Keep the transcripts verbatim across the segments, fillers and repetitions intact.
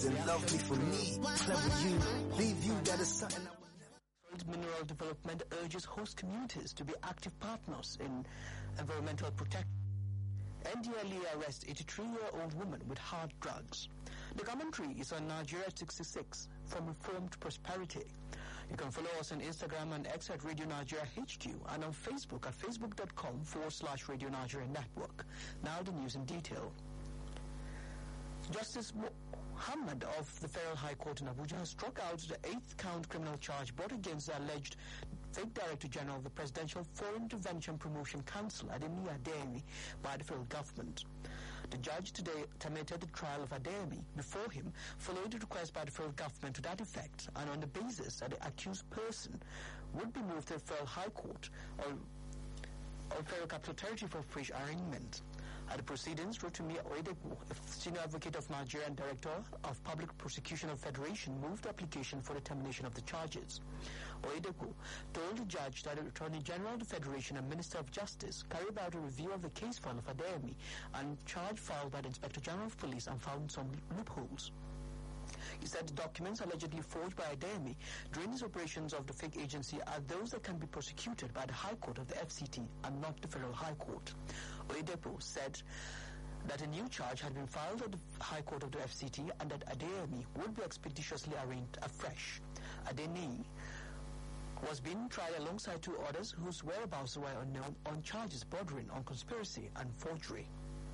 Lovely for me, clever you, leave you that is something I would never. Mineral Development urges host communities to be active partners in environmental protection. N D L E arrests eighty-three-year-old woman with hard drugs. The commentary is on Nigeria sixty-six, From Reform to Prosperity. You can follow us on Instagram and X at Radio Nigeria H Q and on Facebook at facebook.com forward slash Radio Nigeria Network. Now the news in detail. Justice Muhammad of the Federal High Court in Abuja has struck out the eighth count criminal charge brought against the alleged fake Director General of the Presidential Foreign Intervention Promotion Council, Adeyemi Adeyemi, by the federal government. The judge today terminated the trial of Adeyemi before him, following the request by the federal government to that effect, and on the basis that the accused person would be moved to the Federal High Court or, or Federal Capital Territory for fresh arraignment. At the proceedings, Rotimi Oyedepo, a senior advocate of Nigeria and director of Public Prosecution of Federation, moved the application for the termination of the charges. Oyedepo told the judge that the Attorney General of the Federation and Minister of Justice carried out a review of the case file of Adeyemi and charge filed by the Inspector General of Police and found some loopholes. He said the documents allegedly forged by Adeyemi during his operations of the fake agency are those that can be prosecuted by the High Court of the F C T and not the Federal High Court. Oyedepo said that a new charge had been filed at the High Court of the F C T and that Adeyemi would be expeditiously arraigned afresh. Adeyemi was being tried alongside two others whose whereabouts were unknown on charges bordering on conspiracy and forgery.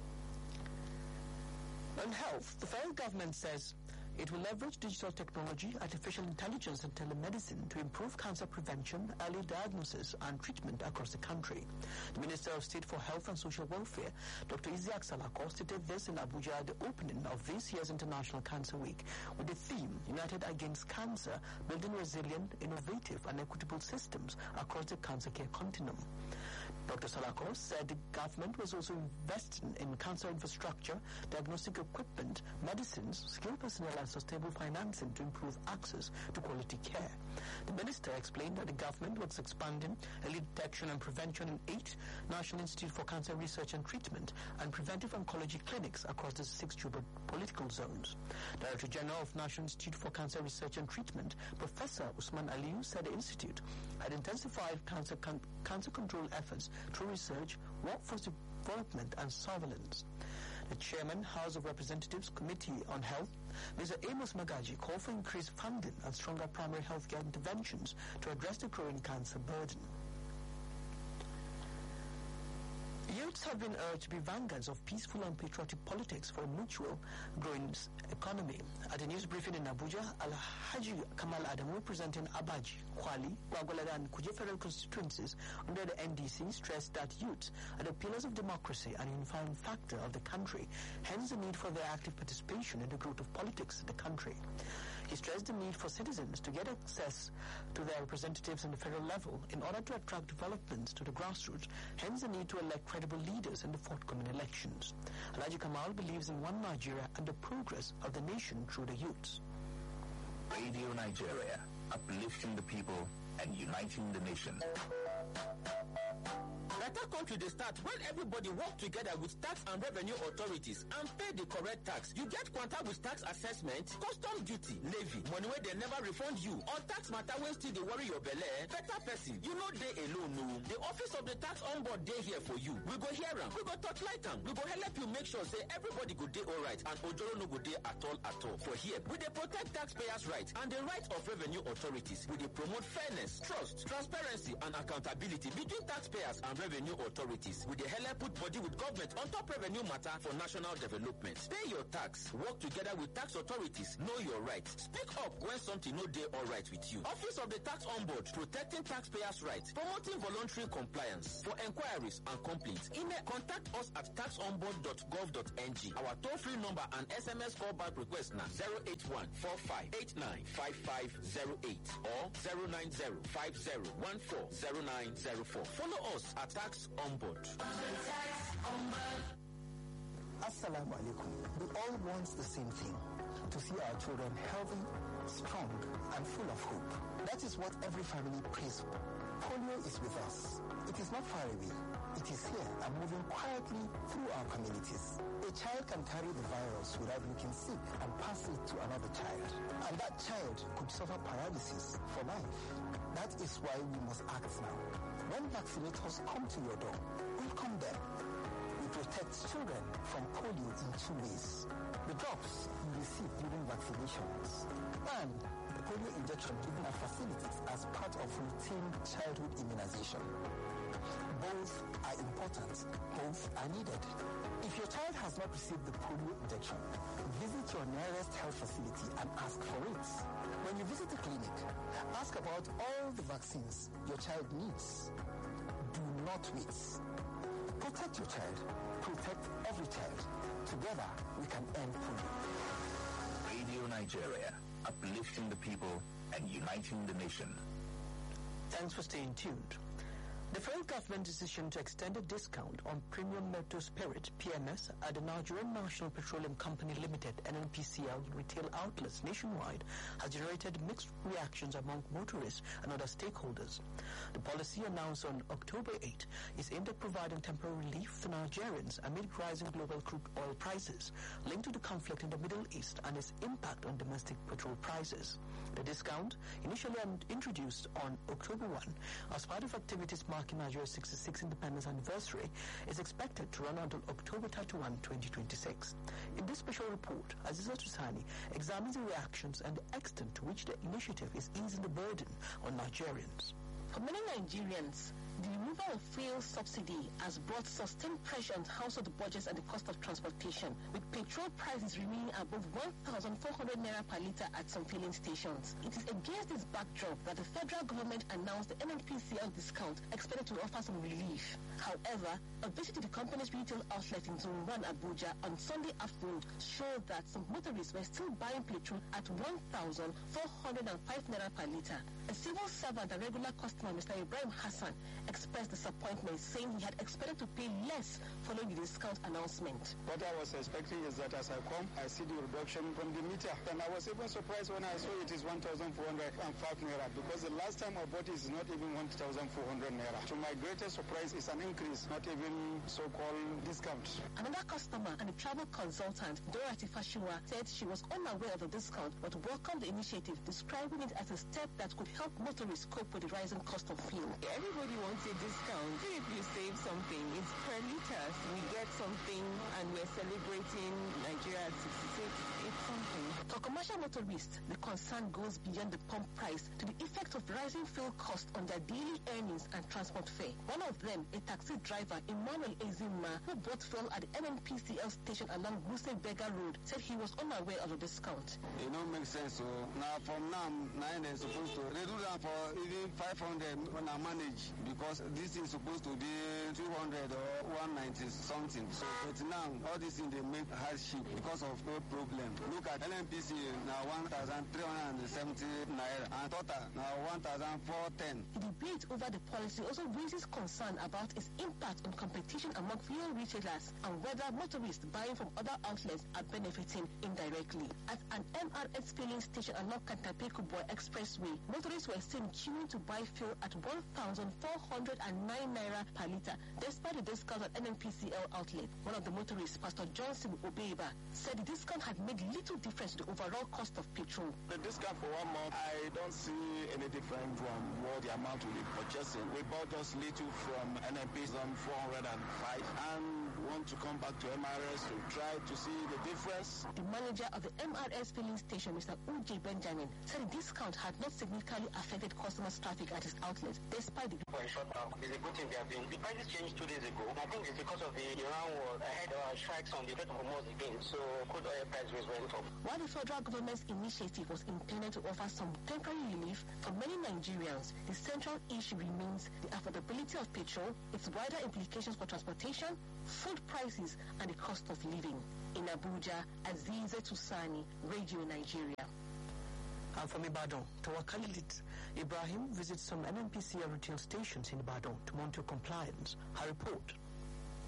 On health, the federal government says it will leverage digital technology, artificial intelligence, and telemedicine to improve cancer prevention, early diagnosis, and treatment across the country. The Minister of State for Health and Social Welfare, Doctor Isiaq Salako, stated this in Abuja at the opening of this year's International Cancer Week, with the theme, United Against Cancer, Building Resilient, Innovative, and Equitable Systems Across the Cancer Care Continuum. Doctor Salako said the government was also investing in cancer infrastructure, diagnostic equipment, medicines, skilled personnel, and sustainable financing to improve access to quality care. The minister explained that the government was expanding early detection and prevention in eight National Institute for Cancer Research and Treatment and preventive oncology clinics across the six geopolitical zones. Director General of National Institute for Cancer Research and Treatment, Professor Usman Aliyu, said the institute had intensified cancer con- cancer control efforts through research, workforce development, and surveillance. The Chairman, House of Representatives Committee on Health, Mister Amos Magaji, called for increased funding and stronger primary health care interventions to address the growing cancer burden. Youths have been urged to be vanguards of peaceful and patriotic politics for a mutual growing economy. At a news briefing in Abuja, Alhaji Kamal Adamu, representing Abaji, Kwali, Gwagwalada, and Kuje federal constituencies under the N D C, stressed that youths are the pillars of democracy and unifying factor of the country, hence the need for their active participation in the growth of politics in the country. He stressed the need for citizens to get access to their representatives on the federal level in order to attract developments to the grassroots, hence the need to elect credible leaders in the forthcoming elections. Alhaji Kamal believes in one Nigeria and the progress of the nation through the youths. Radio Nigeria, uplifting the people and uniting the nation. Better country dey start when everybody work together with tax and revenue authorities and pay the correct tax. You get quanta with tax assessment, custom duty, levy, money wey they never refund you, or tax matter wey still dey worry your belle. Better person, you no dey alone no. The office of the tax onboard dey here for you. We go hear am, we go touch light am, we go help you make sure say everybody go dey alright and ojoro no go dey at all at all. For here, we dey protect taxpayers' rights and the rights of revenue authorities. We dey promote fairness, trust, transparency, and accountability between taxpayers and revenue authorities. We dey help put body with government on top revenue matter for national development. Pay your tax. Work together with tax authorities. Know your rights. Speak up when something no dey alright with you. Office of the Tax Ombudsman, protecting taxpayers' rights, promoting voluntary compliance. For enquiries and complaints, email contact us at tax ombudsman dot gov dot n g. Our toll-free number and S M S callback request now zero eight one four five eight nine five five zero eight or zero nine zero five zero one four zero nine zero four. Follow us at Tax Ombud. Assalamu alaikum. We all want the same thing, to see our children healthy, strong, and full of hope. That is what every family prays for. Polio is with us. It is not far away. It is here and moving quietly through our communities. A child can carry the virus without looking sick and pass it to another child. And that child could suffer paralysis for life. That is why we must act now. When vaccinators come to your door, welcome them. We protect children from polio in two ways. The drops you receive during vaccinations and the polio injection given at facilities as part of routine childhood immunization. Both are important. Both are needed. If your child has not received the polio injection, visit your nearest health facility and ask for it. When you visit the clinic, ask about all the vaccines your child needs. Do not wait. Protect your child. Protect every child. Together, we can end polio. Radio Nigeria, uplifting the people and uniting the nation. Thanks for staying tuned. The federal government decision to extend a discount on premium motor spirit, P M S, at the Nigerian National Petroleum Company Limited, N N P C L, retail outlets nationwide has generated mixed reactions among motorists and other stakeholders. The policy announced on October eighth is aimed at providing temporary relief for Nigerians amid rising global crude oil prices linked to the conflict in the Middle East and its impact on domestic petrol prices. The discount, initially introduced on October first as part of activities marking Nigeria's sixty-sixth independence anniversary, is expected to run until October thirty-first, twenty twenty-six. In this special report, Aziza Tusani examines the reactions and the extent to which the initiative is easing the burden on Nigerians. For many Nigerians, the removal of fuel subsidy has brought sustained pressure on household budgets and the cost of transportation, with petrol prices remaining above one thousand four hundred naira per litre at some filling stations. It is against this backdrop that the federal government announced the N N P C L discount expected to offer some relief. However, a visit to the company's retail outlet in Zone one Abuja on Sunday afternoon showed that some motorists were still buying petrol at one thousand four hundred five naira per litre. A civil servant and regular customer, Mister Ibrahim Hassan, expressed disappointment, saying he had expected to pay less following the discount announcement. What I was expecting is that as I come, I see the reduction from the meter. And I was even surprised when I saw it is one thousand four hundred five naira, because the last time I bought it is not even one thousand four hundred naira. To my greatest surprise, it's an increase, not even so-called discount. Another customer and a travel consultant, Dorothy Fashiwa, said she was unaware of the discount but welcomed the initiative, describing it as a step that could help motorists cope with the rising cost of fuel. Everybody wants a discount. If you save something, it's per litre. We get something and we're celebrating Nigeria at sixty-six. It's something. For commercial motorists, the concern goes beyond the pump price to the effect of rising fuel costs on their daily earnings and transport fare. One of them, a taxi driver, Emmanuel Ezima, who bought fuel at the N N P C L station along Wuse Berger Road, said he was unaware of the discount. It don't make sense. So now from now, nine is supposed to they do that for even five hundred when I manage, because this is supposed to be two hundred or one ninety something. So but now all these things they make hardship because of no problem. Look at N N P C now one thousand three hundred seventy naira and total now one thousand four hundred ten. The debate over the policy also raises concern about its impact on competition among fuel retailers and whether motorists buying from other outlets are benefiting indirectly. At an M R S filling station along Kantapeku-Boy Expressway, motorists were seen queuing to buy fuel at one thousand four hundred nine naira per litre, despite the discount at N N P C L outlet. One of the motorists, Pastor Johnson Obeiba, said the discount had made little difference to the overall cost of petrol. The discount for one month, I don't see any different from what the amount we be purchasing. We bought just little from N N P C L four hundred five and want to come back to M R S to try to see the difference. The manager of the M R S filling station, Mister U J Benjamin, said the discount had not significantly affected customers' traffic at his outlet, despite the... For a short term, it's a good thing they are doing. The prices changed two days ago. I think it's because of the Iran war ahead of strikes on the Strait of Hormuz again, so crude oil prices went up. While the federal government's initiative was intended to offer some temporary relief for many Nigerians, the central issue remains the affordability of petrol, its wider implications for transportation, food prices, and the cost of living. In Abuja, Aziza Tusani, Radio Nigeria. And from Ibadan to Wakalit, Ibrahim visits some N N P C L retail stations in Ibadan to monitor compliance. Her report.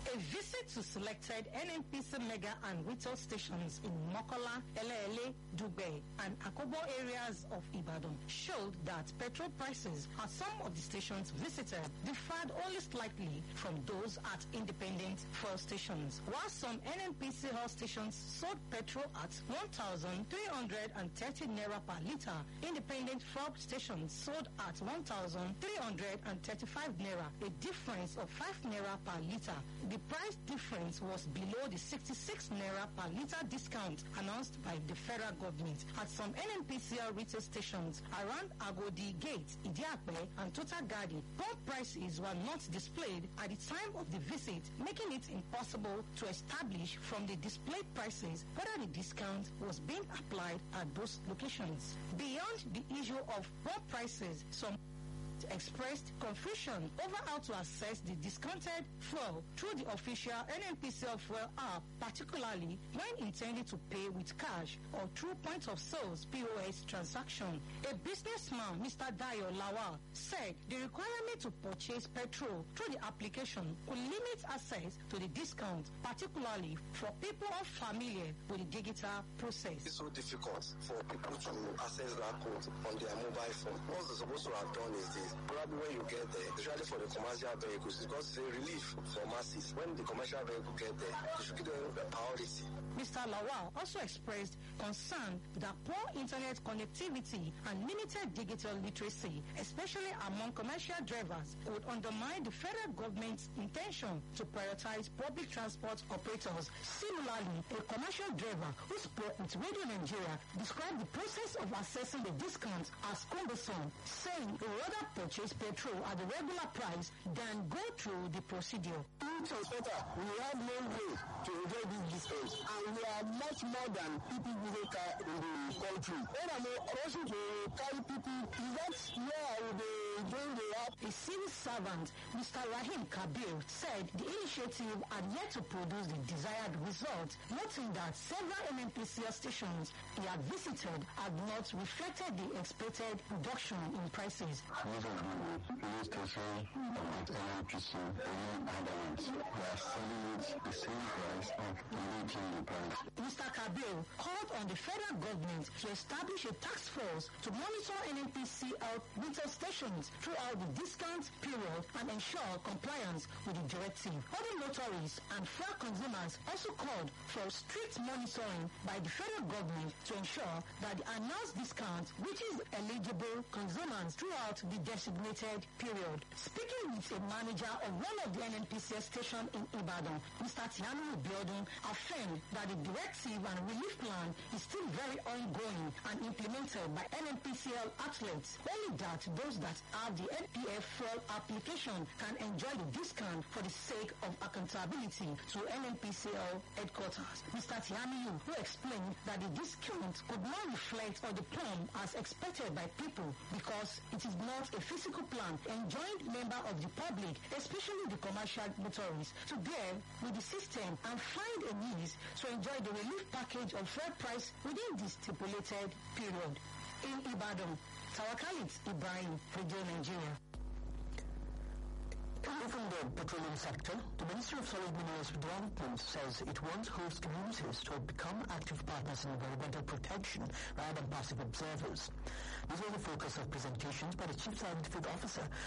A visit to selected N N P C mega and retail stations in Mokola, Ele-Ele, Dugbe, and Akobo areas of Ibadan showed that petrol prices at some of the stations visited differed only slightly from those at independent fuel stations, while some N N P C oil stations sold petrol at one thousand three hundred thirty naira per litre. Independent fuel stations sold at one thousand three hundred thirty-five naira, a difference of five naira per litre. The price difference was below the sixty-six naira per litre discount announced by the federal government. At some N N P C L retail stations around Agodi Gate, Idiape, and Total Garden, pump prices were not displayed at the time of the visit, making it impossible to establish from the displayed prices whether the discount was being applied at those locations. Beyond the issue of pump prices, some expressed confusion over how to access the discounted fuel through the official N N P C L fuel app, particularly when intending to pay with cash or through point of sales P O S transaction. A businessman, Mister Dayo Lawal, said the requirement to purchase petrol through the application will limit access to the discount, particularly for people unfamiliar with the digital process. It's so difficult for people to access that code on their mobile phone. What they're supposed to have done is this. Probably when you get there, especially for the commercial vehicles, because it's a relief for masses. When the commercial vehicle get there, they should give them the priority. Mister Lawal also expressed concern that poor internet connectivity and limited digital literacy, especially among commercial drivers, would undermine the federal government's intention to prioritize public transport operators. Similarly, a commercial driver who spoke with Radio Nigeria described the process of accessing the discount as cumbersome, saying he would rather purchase petrol at the regular price than go through the procedure. In transporter, we have no way to enjoy this discount, and we are much more than people who car in the country. When I'm rushing to carry people, is that where I will be doing the app? A civil servant, Mister Rahim Kabir, said the initiative had yet to produce the desired result, noting that several N N P C L stations he had visited had not reflected the expected reduction in prices. Most of the police station at N N P C and other ones, they are selling it the same price of reducing the price. Mister Kabir called on the federal government to establish a task force to monitor N N P C L retail stations throughout the discount period and ensure compliance with the directive. Other motorists and fuel consumers also called for strict monitoring by the federal government to ensure that the announced discount reaches eligible consumers throughout the designated period. Speaking with a manager of one of the N N P C L stations in Ibadan, Mister Tianu Biodun affirmed that the directive and relief plan is still very ongoing and implemented by N N P C L outlets. Only that those that have the N P F fuel application can enjoy the discount for the sake of accountability to N N P C L headquarters. Mister Tianu, who explained that the discount could not reflect on the plan as expected by people because it is not a physical plan, enjoined members of the public, especially the commercial motorists, to bear with the system and find a means to enjoy the relief package of fair price within the stipulated period. In Ibadan, Tawakalit Ibrahim, Radio Nigeria. From the petroleum sector, the Ministry of Solid Minerals Development says it wants host communities to become active partners in environmental protection rather than passive observers. This was the focus of presentations by the Chief Scientific Officer